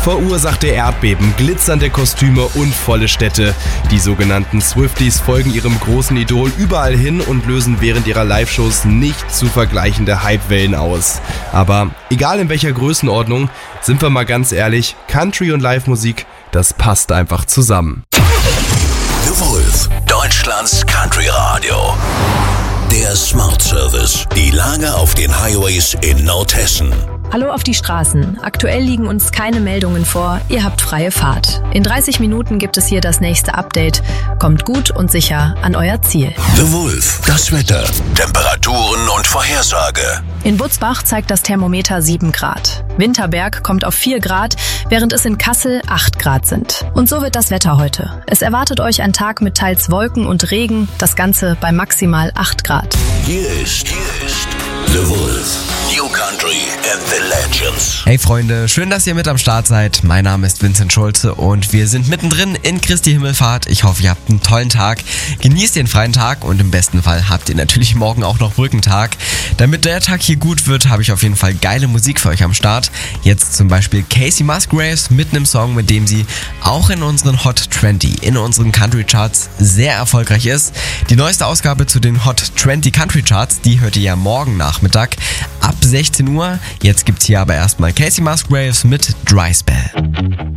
Verursachte Erdbeben, glitzernde Kostüme und volle Städte. Die sogenannten Swifties folgen ihrem großen Idol überall hin und lösen während ihrer Live-Shows nicht zu vergleichende Hypewellen aus. Aber egal in welcher Größenordnung, sind wir mal ganz ehrlich, Country und Live-Musik, das passt einfach zusammen. The Wolf, Deutschlands Country Radio. Der Smart Service. Die Lage auf den Highways in Nordhessen. Hallo auf die Straßen. Aktuell liegen uns keine Meldungen vor. Ihr habt freie Fahrt. In 30 Minuten gibt es hier das nächste Update. Kommt gut und sicher an euer Ziel. The Wolf, das Wetter, Temperaturen und Vorhersage. In Butzbach zeigt das Thermometer 7 Grad. Winterberg kommt auf 4 Grad, während es in Kassel 8 Grad sind. Und so wird das Wetter heute. Es erwartet euch ein Tag mit teils Wolken und Regen, das Ganze bei maximal 8 Grad. Hier ist The Wolf. New Country and the Legends. Hey Freunde, schön, dass ihr mit am Start seid. Mein Name ist Vincent Schulze und wir sind mittendrin in Christi Himmelfahrt. Ich hoffe, ihr habt einen tollen Tag. Genießt den freien Tag und im besten Fall habt ihr natürlich morgen auch noch Brückentag. Damit der Tag hier gut wird, habe ich auf jeden Fall geile Musik für euch am Start. Jetzt zum Beispiel Casey Musgraves mit einem Song, mit dem sie auch in unseren Hot 20, in unseren Country Charts sehr erfolgreich ist. Die neueste Ausgabe zu den Hot 20 Country Charts, die hört ihr ja morgen Nachmittag ab 16 Uhr. Jetzt gibt's hier aber erstmal Casey Musgraves mit Dry Spell.